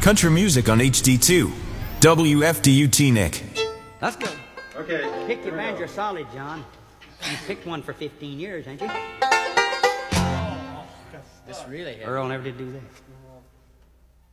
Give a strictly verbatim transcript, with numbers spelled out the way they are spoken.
country music on H D two. W F D U Teaneck. That's good. Okay. Pick your banjo solid, John. You picked one for fifteen years, ain't you? This really hit. Earl never did do that.